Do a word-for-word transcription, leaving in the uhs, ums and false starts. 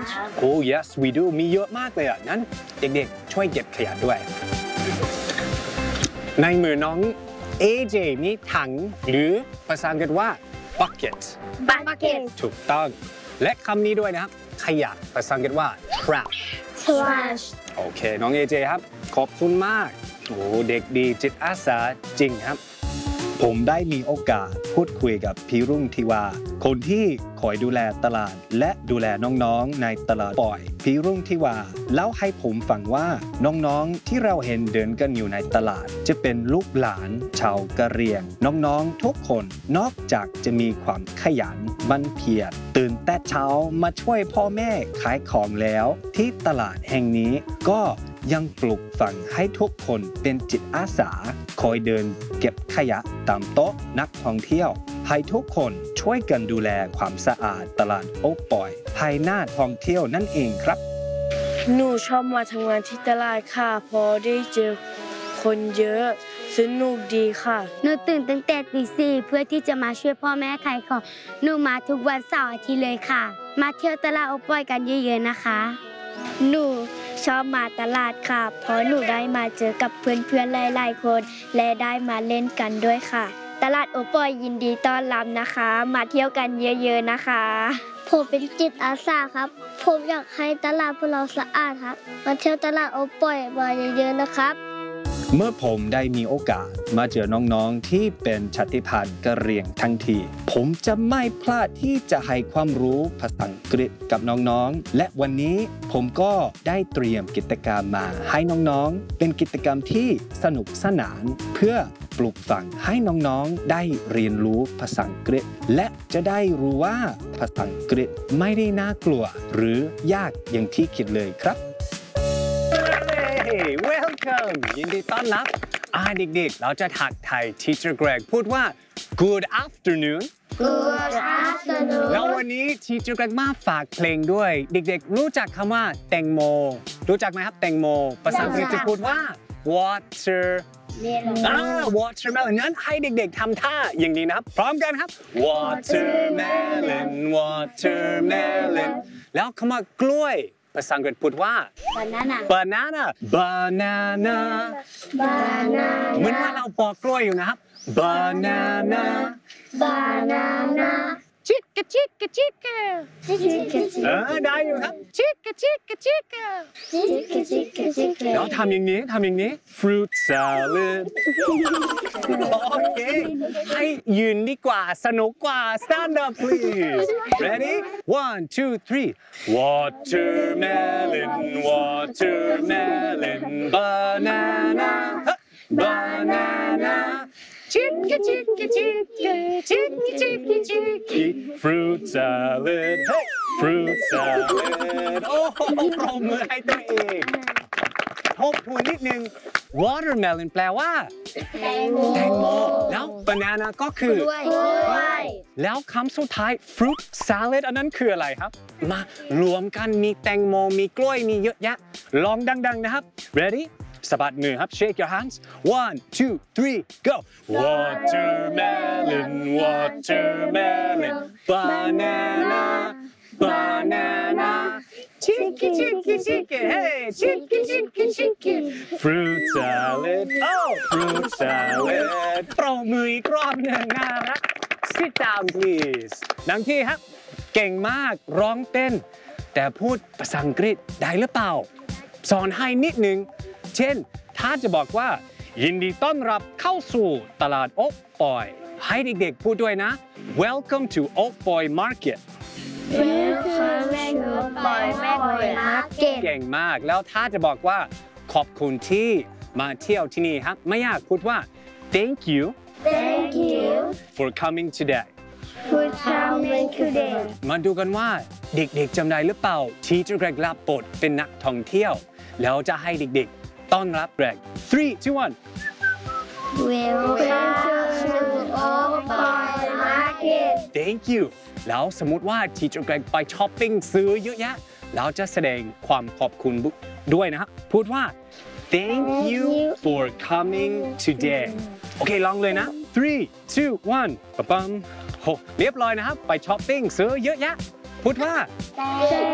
โอ้ yes we do มีเยอะมากเลยอ่ะนั้นเด็กๆช่วยเก็บขยะด้วยในมือน้อง เอ เจ มีถังหรือภาษาอังกฤษว่า bucket bucket ถูกต้องและคำนี้ด้วยนะครับขยะภาษาอังกฤษว่า trash trash โอเคน้อง เอ เจ ครับขอบคุณมากโอ้เด็กดีจิตอาสาจริงครับผมได้มีโอกาสพูดคุยกับพี่รุ่งทิวาคนที่คอยดูแลตลาดและดูแลน้องๆในตลาดปล่อยพี่รุ่งทิวาเล่าให้ผมฟังว่าน้องๆที่เราเห็นเดินกันอยู่ในตลาดจะเป็นลูกหลานชาวกะเหรี่ยงน้องๆทุกคนนอกจากจะมีความขยันบันเพียรตื่นแต่เช้ามาช่วยพ่อแม่ขายของแล้วที่ตลาดแห่งนี้ก็ยังปลุกฝังให้ทุกคนเป็นจิตอาสาคอยเดินเก็บขยะตามโต๊ะนักท่องเที่ยวให้ทุกคนช่วยกันดูแลความสะอาดตลาดโอ๊กปอยให้น่าท่องเที่ยวนั่นเองครับหนูชอบมาทำงานที่ตลาดค่ะเพราะได้เจอคนเยอะสนุกดีค่ะหนูตื่นตั้งแต่ตีสี่เพื่อที่จะมาช่วยพ่อแม่ขายของหนูมาทุกวันเสาร์อาทิตย์เลยค่ะมาเที่ยวตลาดโอ๊กปอยกันเยอะๆนะคะหนูชอบมาตลาดค่ะเพราะหนูได้มาเจอกับเพื่อนๆหลายๆคนและได้มาเล่นกันด้วยค่ะตลาดโอ๊กปอยยินดีต้อนรับนะคะมาเที่ยวกันเยอะๆนะคะผมเป็นจิตอาสาครับผมอยากให้ตลาดพวกเราสะอาดครับมาเที่ยวตลาดโอ๊กปอยมาเยอะๆนะครับเมื่อผมได้มีโอกาสมาเจอน้องๆที่เป็นชาติพันธุ์กะเหรี่ยงทั้งทีผมจะไม่พลาดที่จะให้ความรู้ภาษาอังกฤษกับน้องๆและวันนี้ผมก็ได้เตรียมกิจกรรมมาให้น้องๆเป็นกิจกรรมที่สนุกสนานเพื่อปลุกฝังให้น้องๆได้เรียนรู้ภาษาอังกฤษและจะได้รู้ว่าภาษาอังกฤษไม่ได้น่ากลัวหรือยากอย่างที่คิดเลยครับWelcome ยินดีต้อนรับอ่าเด็กๆเราจะทักทาย Teacher Greg พูดว่า Good afternoon Good afternoon แล้ววันนี้ Teacher Greg มาฝากเพลงด้วยเด็กๆรู้จักคำว่าแตงโมรู้จักไหมครับแตงโมภาษาอังกฤษจะพูดว่า water อ่า watermelon นั้นให้เด็กๆทำท่าอย่างนี้นะครับพร้อมกันครับ watermelon watermelon แล้วคำว่ากล้วยภาษาอังกฤษพูดว่า banana banana banana banana เหมือนว่าเราปอกกล้วยอยู่นะครับ banana banana ชิกกะชิกกะชิกกะเออได้อยู่ครับชิกกะชิกกะชิกกะแล้วทำอย่างนี้ทำอย่างนี้ fruit salad โอเคให้ยืนดีกว่าสนุกกว่า stand up please ready one two three watermelon watermelon banana banana Chicka chicka chicka chicka chicka chicka fruit salad hey fruit salad โอ้โหปรบมือให้ตัวเองทบทวนนิดนึง watermelon แปลว่าแตงโมแตงโมแล้ว banana ก็คือกล้วยแล้วคำสุดท้าย fruit salad อันนั้นคืออะไรครับมารวมกันมีแตงโมมีกล้วยมีเยอะแยะลองดังๆนะครับ readyสะบัดมือครับ shake your hands one two three go watermelon watermelon banana banana chicky chicky chicky hey chicky chicky chicky fruit salad oh fruit salad ปรบมืออีกรอบหนึ่งน่ารัก sit down please ดังที่ครับเก่งมากร้องเต้นแต่พูดภาษาอังกฤษได้หรือเปล่าสอนให้นิดนึงเช่นถ้าจะบอกว่ายินดีต้อนรับเข้าสู่ตลาดโอ๊กปอยให้เด็กๆพูดด้วยนะ Welcome to Oak Boy Market Welcome to Oak Boy Market เก่งมากแล้วถ้าจะบอกว่าขอบคุณที่มาเที่ยวที่นี่ครับไม่ยากพูดว่า Thank you Thank you for coming today for coming today มาดูกันว่าเด็กๆจำได้หรือเปล่า Teacher Greg รับบทเป็นนักท่องเที่ยวแล้วจะให้เด็กๆต้อนรับ Greg three two one Welcome to Oak Boy Market Thank you แล้วสมมติว่า Teacher Greg ไปช้อปปิ้งซื้อเยอะแยะแล้วจะแสดงความขอบคุณด้วยนะครับพูดว่า Thank you for coming today โอเคลองเลยนะ three two one ปั๊มปั๊มโหเรียบร้อยนะครับไปช้อปปิ้งซื้อเยอะแยะพูดว่า